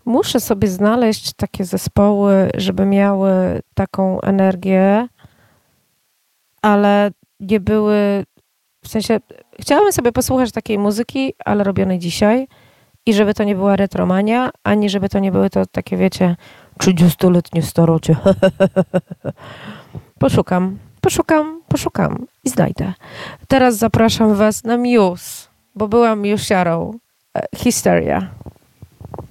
Muszę sobie znaleźć takie zespoły, żeby miały taką energię, ale nie były, w sensie chciałabym sobie posłuchać takiej muzyki, ale robionej dzisiaj i żeby to nie była retromania, ani żeby to nie były to takie, wiecie, 30-letnie starocie. Poszukam i znajdę. Teraz zapraszam was na Muse, bo byłam Musiarą. Hysteria.